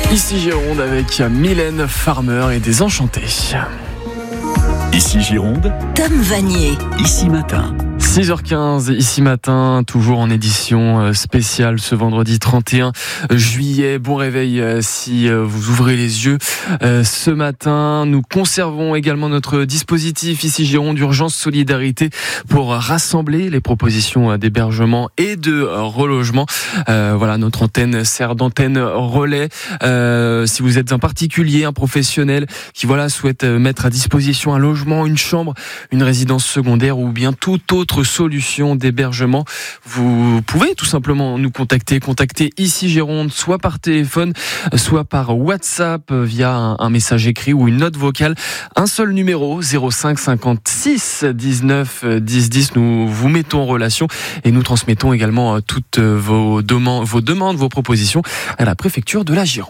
Ici Gironde avec Mylène Farmer et Désenchanté. Ici Gironde, Tom Vanier. Ici Matin. 6h15, Ici Matin, toujours en édition spéciale ce vendredi 31 juillet. Bon réveil si vous ouvrez les yeux. Ce matin, nous conservons également notre dispositif Ici Gironde d'urgence solidarité pour rassembler les propositions d'hébergement et de relogement. Voilà, notre antenne sert d'antenne relais. Si vous êtes un particulier, un professionnel qui souhaite mettre à disposition un logement, une chambre, une résidence secondaire ou bien toute autre solution d'hébergement, vous pouvez tout simplement nous contacter Ici Gironde, soit par téléphone, soit par WhatsApp via un message écrit ou une note vocale. Un seul numéro, 05 56 19 10 10. Nous vous mettons en relation et nous transmettons également toutes vos demandes, vos propositions à la préfecture de la Gironde.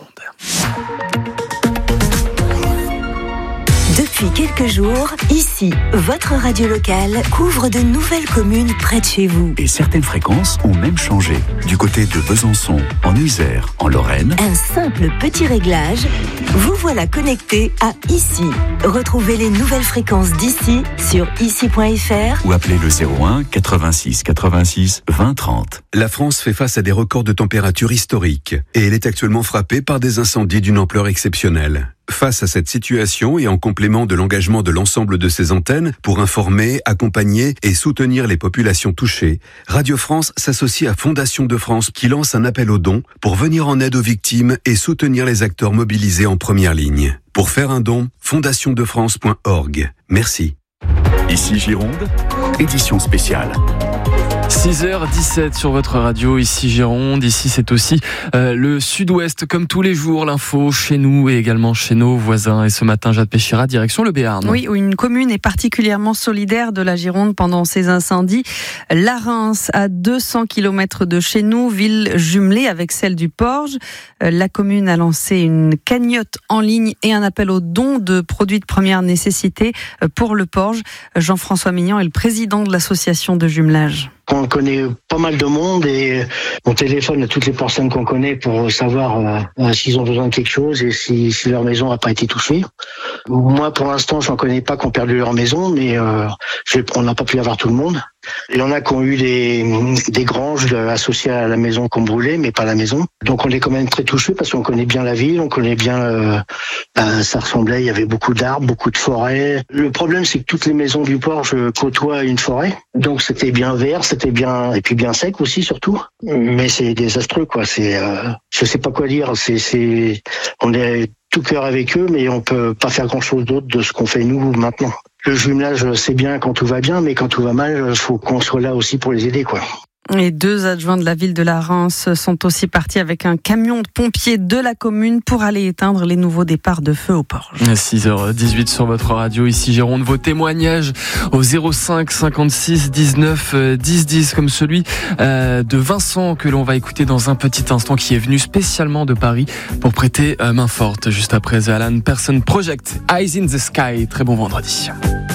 Depuis quelques jours, ici, votre radio locale couvre de nouvelles communes près de chez vous. Et certaines fréquences ont même changé. Du côté de Besançon, en Isère, en Lorraine. Un simple petit réglage, vous voilà connecté à Ici. Retrouvez les nouvelles fréquences d'ici sur ici.fr Ou appelez le 01 86 86 20 30. La France fait face à des records de température historiques et elle est actuellement frappée par des incendies d'une ampleur exceptionnelle. Face à cette situation et en complément de l'engagement de l'ensemble de ses antennes pour informer, accompagner et soutenir les populations touchées, Radio France s'associe à Fondation de France qui lance un appel aux dons pour venir en aide aux victimes et soutenir les acteurs mobilisés en première ligne. Pour faire un don, fondationdefrance.org. Merci. Ici Gironde, édition spéciale. 6h17 sur votre radio, Ici Gironde. Ici, c'est aussi le sud-ouest, comme tous les jours, l'info chez nous et également chez nos voisins. Et ce matin, Jade Péchira, direction le Béarn. Oui, où une commune est particulièrement solidaire de la Gironde pendant ces incendies. La Reims, à 200 km de chez nous, ville jumelée avec celle du Porge. La commune a lancé une cagnotte en ligne et un appel aux dons de produits de première nécessité pour le Porge. Jean-François Mignon est le président de l'association de jumelage. On connaît pas mal de monde et on téléphone à toutes les personnes qu'on connaît pour savoir s'ils ont besoin de quelque chose et si leur maison n'a pas été touchée. Moi, pour l'instant, j'en connais pas qui ont perdu leur maison, mais on n'a pas pu avoir tout le monde. Il y en a qui ont eu des granges associées à la maison qu'on brûlait, mais pas la maison. Donc on est quand même très touchés parce qu'on connaît bien la ville, on connaît bien... ça ressemblait, il y avait beaucoup d'arbres, beaucoup de forêts. Le problème, c'est que toutes les maisons du Porge côtoient une forêt. Donc c'était bien vert, c'était bien... Et puis bien sec aussi, surtout. Mais c'est désastreux, quoi. Je sais pas quoi dire. On est tout cœur avec eux, mais on peut pas faire grand-chose d'autre de ce qu'on fait nous maintenant. Le jumelage, c'est bien quand tout va bien, mais quand tout va mal, il faut qu'on soit là aussi pour les aider, quoi. Et 2 adjoints de la ville de la Reims sont aussi partis avec un camion de pompiers de la commune pour aller éteindre les nouveaux départs de feu au Porge. 6h18 sur votre radio, Ici Gironde. Vos témoignages au 05 56 19 10 10, comme celui de Vincent que l'on va écouter dans un petit instant, qui est venu spécialement de Paris pour prêter main forte juste après The Alan Parsons Project, Eyes in the Sky. Très bon vendredi.